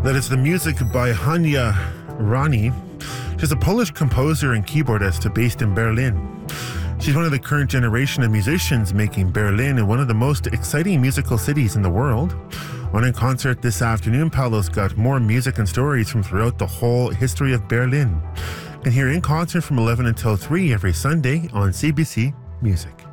That is the music by Hania Rani. She's a Polish composer and keyboardist based in Berlin. She's one of the current generation of musicians making Berlin one of the most exciting musical cities in the world. On in concert this afternoon, Paolo's got more music and stories from throughout the whole history of Berlin. You can hear In Concert from 11 until 3 every Sunday on CBC Music.